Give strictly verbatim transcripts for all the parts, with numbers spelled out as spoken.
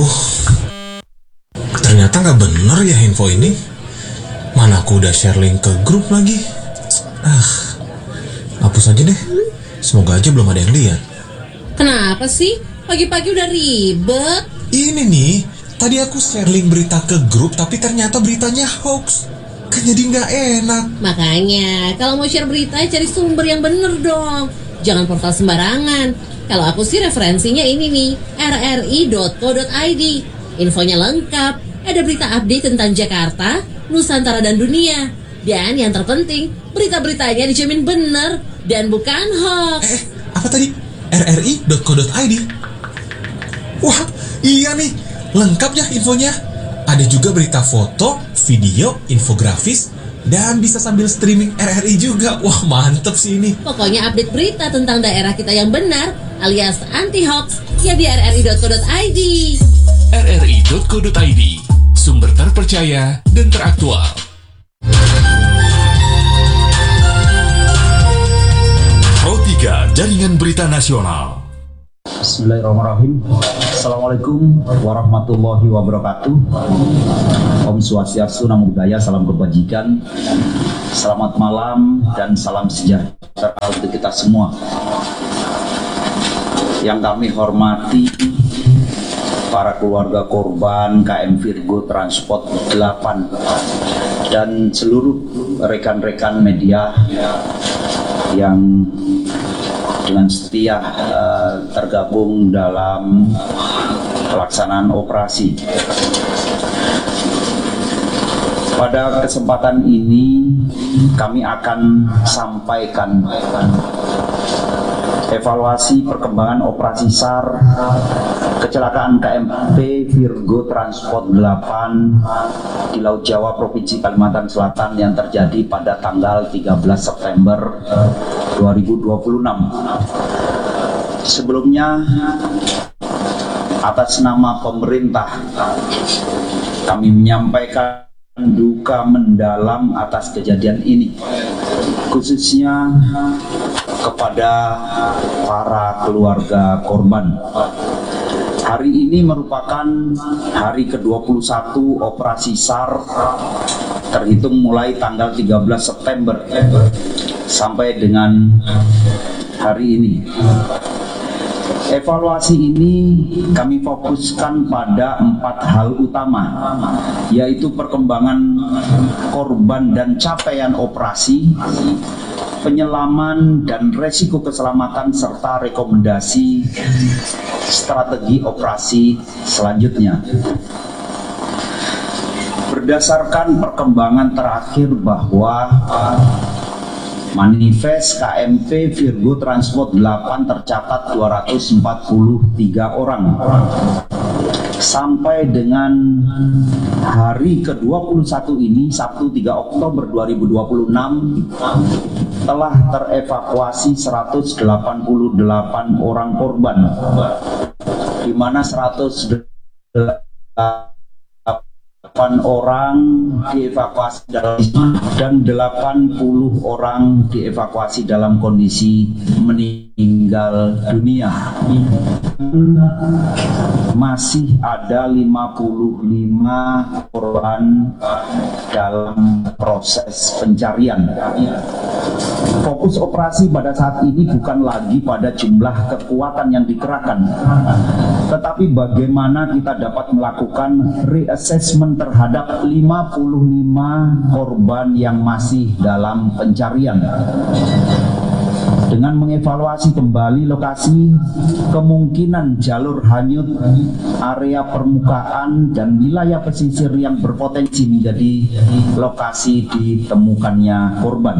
Aduh, ternyata nggak bener ya info ini. Mana aku udah share link ke grup lagi. Ah, hapus aja deh. Semoga aja belum ada yang lihat. Kenapa sih? Pagi-pagi udah ribet. Ini nih, tadi aku share link berita ke grup, tapi ternyata beritanya hoax. Kan jadi nggak enak. Makanya, kalau mau share berita, cari sumber yang bener dong. Jangan portal sembarangan. Kalau aku sih referensinya ini nih, r r i dot co dot i d. Infonya lengkap, ada berita update tentang Jakarta, Nusantara dan dunia. Dan yang terpenting, berita-beritanya dijamin bener dan bukan hoax. Eh, apa tadi? r r i dot co dot i d. Wah, iya nih, lengkap ya infonya. Ada juga berita foto, video, infografis, dan bisa sambil streaming R R I juga. Wah, mantep sih ini. Pokoknya update berita tentang daerah kita yang benar, alias anti-hoax, ya di r r i dot co dot i d. r r i dot co dot i d, sumber terpercaya dan teraktual. Pro tiga Jaringan Berita Nasional. Bismillahirrahmanirrahim. Assalamualaikum warahmatullahi wabarakatuh. Om Swastiastu, Namo Buddhaya, salam kebajikan. Selamat malam dan salam sejahtera untuk kita semua. Yang kami hormati para keluarga korban K M Virgo Transport delapan dan seluruh rekan-rekan media yang dengan setia uh, tergabung dalam pelaksanaan operasi. Pada kesempatan ini kami akan sampaikan evaluasi perkembangan operasi SAR kecelakaan K M P Virgo Transport delapan di Laut Jawa Provinsi Kalimantan Selatan yang terjadi pada tanggal tiga belas September dua ribu dua puluh enam. Sebelumnya, atas nama pemerintah kami menyampaikan duka mendalam atas kejadian ini, khususnya kepada para keluarga korban. Hari ini merupakan hari ke dua puluh satu operasi SAR terhitung mulai tanggal tiga belas September sampai dengan hari ini. Evaluasi ini kami fokuskan pada empat hal utama, yaitu perkembangan korban dan capaian operasi, penyelaman dan resiko keselamatan, serta rekomendasi strategi operasi selanjutnya. Berdasarkan perkembangan terakhir bahwa manifest K M P Virgo Transport delapan tercatat dua ratus empat puluh tiga orang. Sampai dengan hari ke dua puluh satu ini, Sabtu tiga Oktober dua ribu dua puluh enam, telah terevakuasi seratus delapan puluh delapan orang korban, di mana seratus delapan orang dievakuasi dalam dan delapan puluh orang dievakuasi dalam kondisi meninggal dunia. Masih ada lima puluh lima korban dalam proses pencarian. Fokus operasi pada saat ini bukan lagi pada jumlah kekuatan yang dikerahkan, tetapi bagaimana kita dapat melakukan reassessment terhadap lima puluh lima korban yang masih dalam pencarian, dengan mengevaluasi kembali lokasi, kemungkinan jalur hanyut, area permukaan, dan wilayah pesisir yang berpotensi menjadi lokasi ditemukannya korban.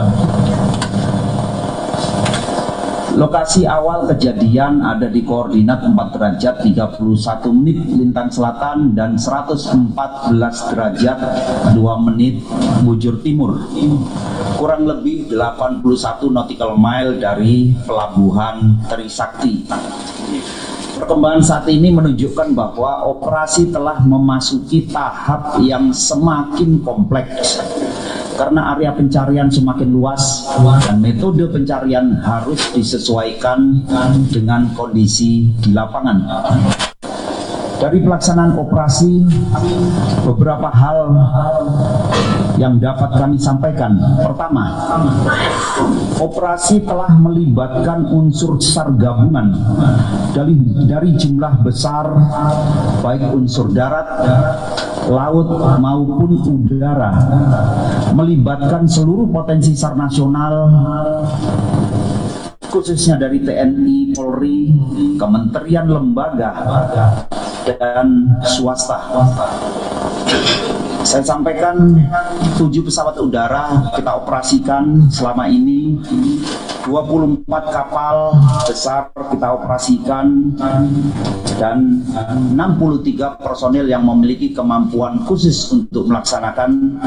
Lokasi awal kejadian ada di koordinat empat derajat tiga puluh satu menit lintang selatan dan seratus empat belas derajat dua menit bujur timur, kurang lebih delapan puluh satu nautical mile dari pelabuhan Trisakti. Perkembangan saat ini menunjukkan bahwa operasi telah memasuki tahap yang semakin kompleks, karena area pencarian semakin luas dan metode pencarian harus disesuaikan dengan kondisi di lapangan. Dari pelaksanaan operasi, beberapa hal yang dapat kami sampaikan. Pertama, operasi telah melibatkan unsur SAR gabungan dari, dari jumlah besar, baik unsur darat, laut maupun udara, melibatkan seluruh potensi SAR nasional, khususnya dari T N I, Polri, kementerian lembaga, dan swasta. Saya sampaikan tujuh pesawat udara kita operasikan selama ini, dua puluh empat kapal besar kita operasikan, dan enam puluh tiga personil yang memiliki kemampuan khusus untuk melaksanakan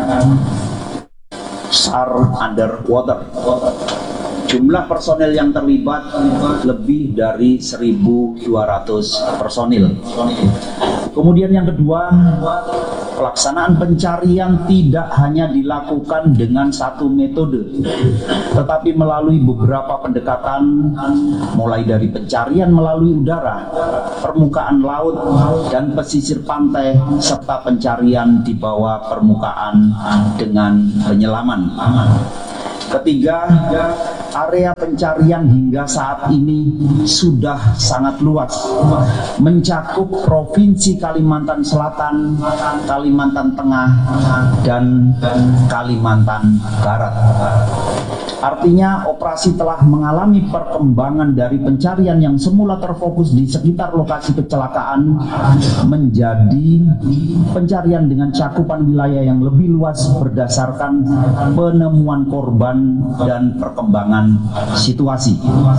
SAR underwater. Jumlah personil yang terlibat lebih dari seribu dua ratus personil. Kemudian yang kedua, pelaksanaan pencarian tidak hanya dilakukan dengan satu metode, tetapi melalui beberapa pendekatan, mulai dari pencarian melalui udara, permukaan laut, dan pesisir pantai, serta pencarian di bawah permukaan dengan penyelaman. Ketiga, area pencarian hingga saat ini sudah sangat luas, mencakup Provinsi Kalimantan Selatan, Kalimantan Tengah, dan Kalimantan Barat. Artinya operasi telah mengalami perkembangan dari pencarian yang semula terfokus di sekitar lokasi kecelakaan menjadi pencarian dengan cakupan wilayah yang lebih luas berdasarkan penemuan korban dan perkembangan situasi.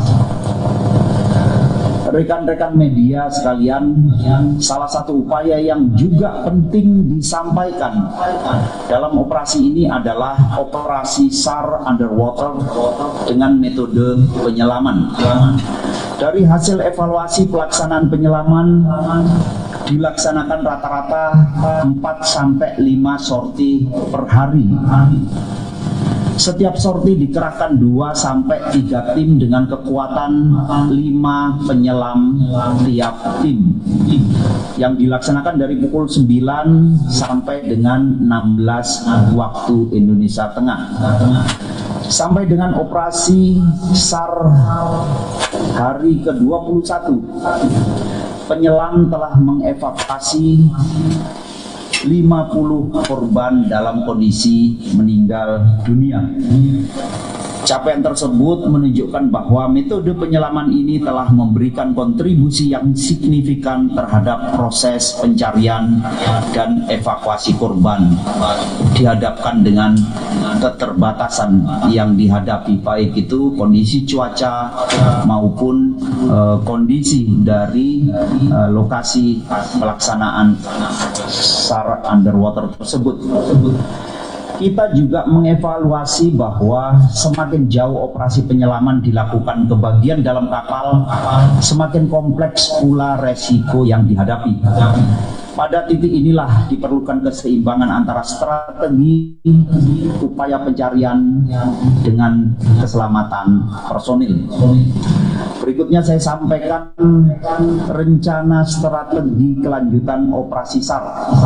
Rekan-rekan media sekalian, salah satu upaya yang juga penting disampaikan dalam operasi ini adalah operasi SAR underwater dengan metode penyelaman. Dari hasil evaluasi pelaksanaan penyelaman, dilaksanakan rata-rata empat sampai lima sorti per hari. Setiap sorti dikerahkan dua sampai tiga tim dengan kekuatan lima penyelam tiap tim, yang dilaksanakan dari pukul sembilan sampai dengan enam belas waktu Indonesia Tengah. Sampai dengan operasi SAR hari ke dua puluh satu, penyelam telah mengevakuasi lima puluh korban dalam kondisi meninggal dunia. Capaian tersebut menunjukkan bahwa metode penyelaman ini telah memberikan kontribusi yang signifikan terhadap proses pencarian dan evakuasi korban, dihadapkan dengan keterbatasan yang dihadapi, baik itu kondisi cuaca maupun uh, kondisi dari uh, lokasi pelaksanaan SAR underwater tersebut. Kita juga mengevaluasi bahwa semakin jauh operasi penyelaman dilakukan ke bagian dalam kapal, semakin kompleks pula resiko yang dihadapi. Pada titik inilah diperlukan keseimbangan antara strategi upaya pencarian dengan keselamatan personil. Berikutnya saya sampaikan rencana strategi kelanjutan operasi SAR.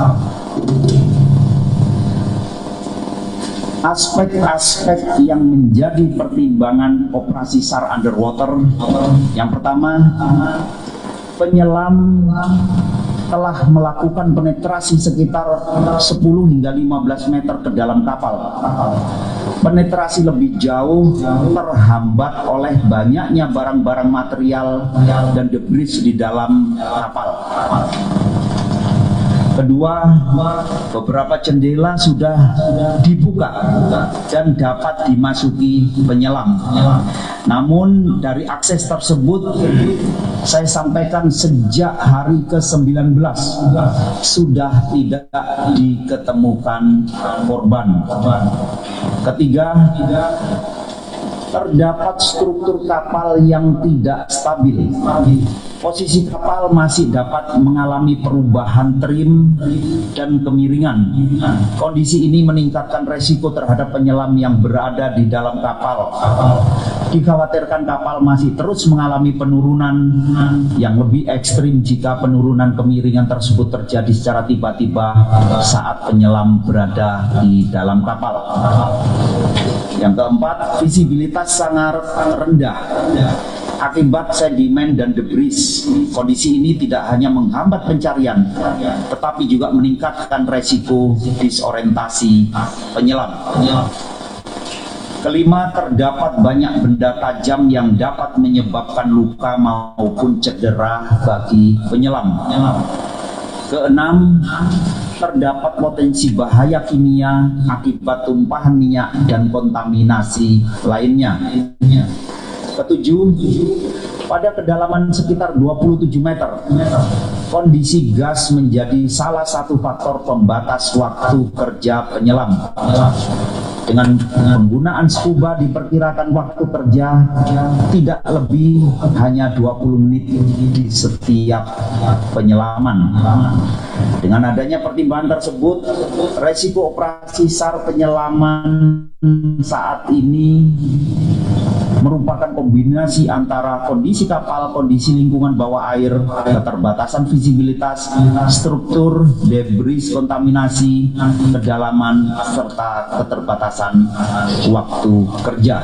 Aspek-aspek yang menjadi pertimbangan operasi SAR underwater. Yang pertama, penyelam telah melakukan penetrasi sekitar sepuluh hingga lima belas meter ke dalam kapal. Penetrasi lebih jauh terhambat oleh banyaknya barang-barang material dan debris di dalam kapal. Kedua, beberapa jendela sudah dibuka dan dapat dimasuki penyelam. Namun dari akses tersebut, saya sampaikan sejak hari ke sembilan belas sudah tidak diketemukan korban. Ketiga, terdapat struktur kapal yang tidak stabil. Posisi kapal masih dapat mengalami perubahan trim dan kemiringan. Kondisi ini meningkatkan resiko terhadap penyelam yang berada di dalam kapal. Dikhawatirkan kapal masih terus mengalami penurunan yang lebih ekstrim jika penurunan kemiringan tersebut terjadi secara tiba-tiba saat penyelam berada di dalam kapal. Yang keempat, visibilitas sangat rendah akibat sedimen dan debris. Kondisi ini tidak hanya menghambat pencarian, tetapi juga meningkatkan resiko disorientasi penyelam. Kelima, terdapat banyak benda tajam yang dapat menyebabkan luka maupun cedera bagi penyelam. Keenam, terdapat potensi bahaya kimia akibat tumpahan minyak dan kontaminasi lainnya. Ketujuh, pada kedalaman sekitar dua puluh tujuh meter, kondisi gas menjadi salah satu faktor pembatas waktu kerja penyelam. Dengan penggunaan scuba diperkirakan waktu kerja tidak lebih hanya dua puluh menit di setiap penyelaman. Dengan adanya pertimbangan tersebut, resiko operasi SAR penyelaman saat ini merupakan kombinasi antara kondisi kapal, kondisi lingkungan bawah air, keterbatasan visibilitas, struktur, debris, kontaminasi, kedalaman, serta keterbatasan waktu kerja.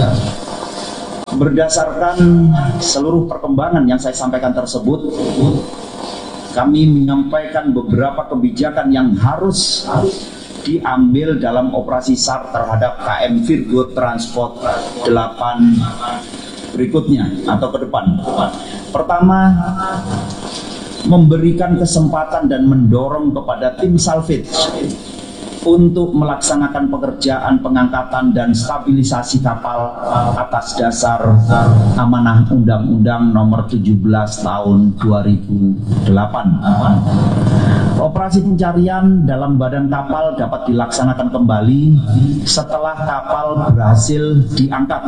Berdasarkan seluruh perkembangan yang saya sampaikan tersebut, kami menyampaikan beberapa kebijakan yang harus diambil dalam operasi SAR terhadap K M Virgo Transport delapan berikutnya atau ke depan. Pertama, memberikan kesempatan dan mendorong kepada tim salvage untuk melaksanakan pekerjaan pengangkatan dan stabilisasi kapal atas dasar amanah Undang-Undang Nomor tujuh belas Tahun dua ribu delapan. Operasi pencarian dalam badan kapal dapat dilaksanakan kembali setelah kapal berhasil diangkat.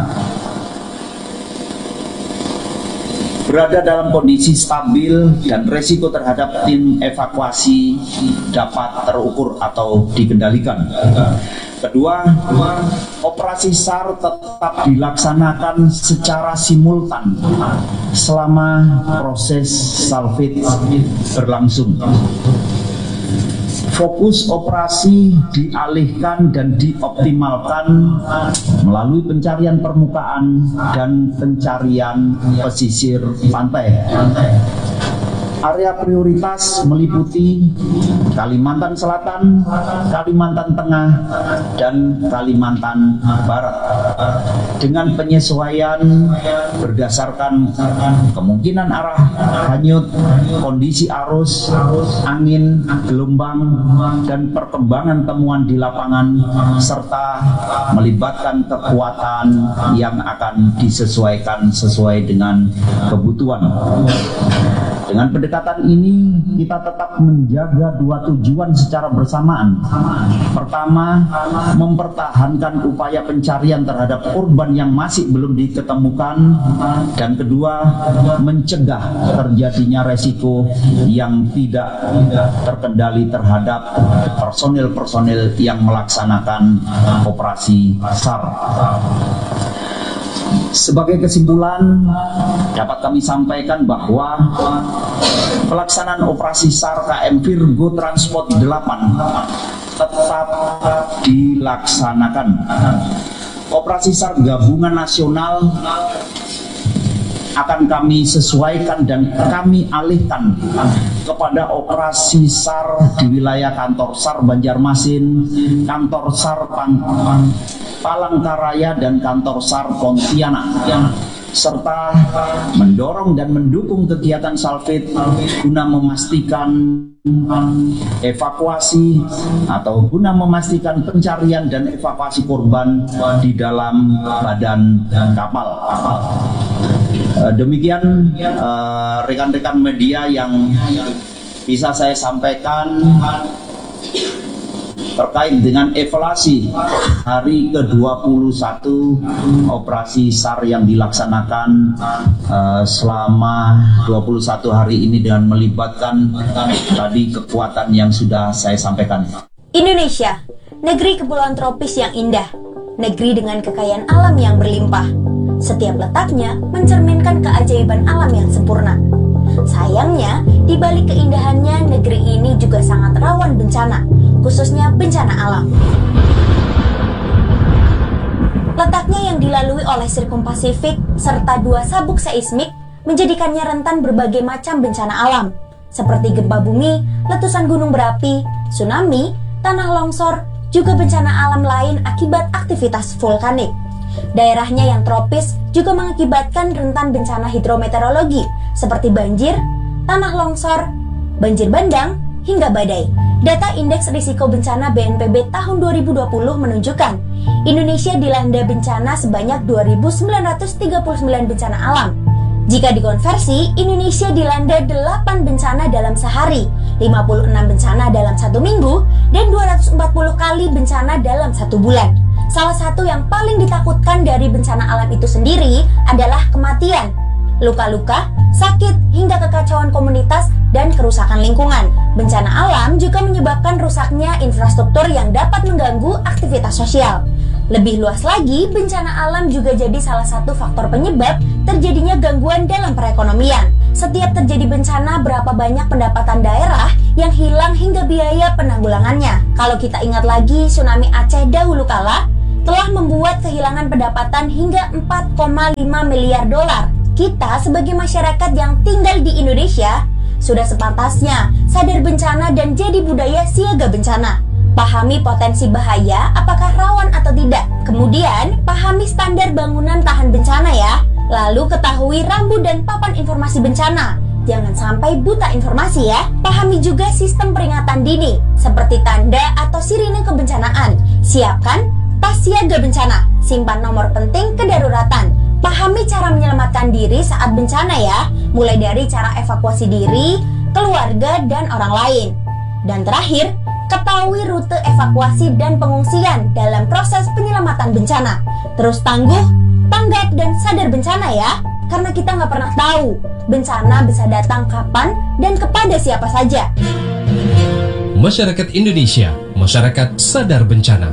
Berada dalam kondisi stabil dan resiko terhadap tim evakuasi dapat terukur atau dikendalikan. Kedua, operasi SAR tetap dilaksanakan secara simultan selama proses salvage berlangsung. Fokus operasi dialihkan dan dioptimalkan melalui pencarian permukaan dan pencarian pesisir pantai. Area prioritas meliputi Kalimantan Selatan, Kalimantan Tengah, dan Kalimantan Barat dengan penyesuaian berdasarkan kemungkinan arah hanyut, kondisi arus, angin, gelombang, dan perkembangan temuan di lapangan, serta melibatkan kekuatan yang akan disesuaikan sesuai dengan kebutuhan. Dengan pendekatan ini, kita tetap menjaga dua tujuan secara bersamaan. Pertama, mempertahankan upaya pencarian terhadap korban yang masih belum diketemukan. Dan kedua, mencegah terjadinya resiko yang tidak terkendali terhadap personil-personil yang melaksanakan operasi SAR. Sebagai kesimpulan, dapat kami sampaikan bahwa pelaksanaan operasi SAR K M Virgo Transport delapan tetap dilaksanakan. Operasi SAR Gabungan Nasional akan kami sesuaikan dan kami alihkan kepada operasi SAR di wilayah kantor SAR Banjarmasin, kantor SAR Palangkaraya, dan kantor SAR Pontianak, serta mendorong dan mendukung kegiatan salvage guna memastikan evakuasi atau guna memastikan pencarian dan evakuasi korban di dalam badan kapal. Demikian rekan-rekan media yang bisa saya sampaikan terkait dengan evaluasi hari ke dua puluh satu operasi SAR yang dilaksanakan uh, selama dua puluh satu hari ini dengan melibatkan tadi kekuatan yang sudah saya sampaikan. Indonesia, negeri kepulauan tropis yang indah, negeri dengan kekayaan alam yang berlimpah. Setiap letaknya mencerminkan keajaiban alam yang sempurna. Sayangnya, di balik keindahannya, negeri ini juga sangat rawan bencana, khususnya bencana alam. Letaknya yang dilalui oleh Sirkum Pasifik serta dua sabuk seismik menjadikannya rentan berbagai macam bencana alam, seperti gempa bumi, letusan gunung berapi, tsunami, tanah longsor, juga bencana alam lain akibat aktivitas vulkanik. Daerahnya yang tropis juga mengakibatkan rentan bencana hidrometeorologi seperti banjir, tanah longsor, banjir bandang, hingga badai. Data Indeks Risiko Bencana B N P B tahun dua ribu dua puluh menunjukkan Indonesia dilanda bencana sebanyak dua ribu sembilan ratus tiga puluh sembilan bencana alam. Jika dikonversi, Indonesia dilanda delapan bencana dalam sehari, lima puluh enam bencana dalam satu minggu, dan dua ratus empat puluh kali bencana dalam satu bulan. Salah satu yang paling ditakutkan dari bencana alam itu sendiri adalah kematian, luka-luka, sakit, hingga kekacauan komunitas dan kerusakan lingkungan. Bencana alam juga menyebabkan rusaknya infrastruktur yang dapat mengganggu aktivitas sosial. Lebih luas lagi, bencana alam juga jadi salah satu faktor penyebab terjadinya gangguan dalam perekonomian. Setiap terjadi bencana, berapa banyak pendapatan daerah yang hilang hingga biaya penanggulangannya. Kalau kita ingat lagi, tsunami Aceh dahulu kala telah membuat kehilangan pendapatan hingga empat koma lima miliar dolar. Kita sebagai masyarakat yang tinggal di Indonesia sudah sepantasnya sadar bencana dan jadi budaya siaga bencana. Pahami potensi bahaya, apakah rawan atau tidak. Kemudian, pahami standar bangunan tahan bencana ya. Lalu ketahui rambu dan papan informasi bencana. Jangan sampai buta informasi ya. Pahami juga sistem peringatan dini, seperti tanda atau sirine kebencanaan. Siapkan tas siaga bencana. Simpan nomor penting kedaruratan. Pahami cara menyelamatkan diri saat bencana ya. Mulai dari cara evakuasi diri, keluarga, dan orang lain. Dan terakhir, ketahui rute evakuasi dan pengungsian dalam proses penyelamatan bencana. Terus tangguh, tanggap, dan sadar bencana ya. Karena kita nggak pernah tahu bencana bisa datang kapan dan kepada siapa saja. Masyarakat Indonesia, masyarakat sadar bencana.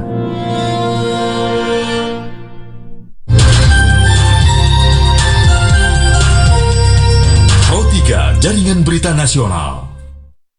Pro tiga Jaringan Berita Nasional.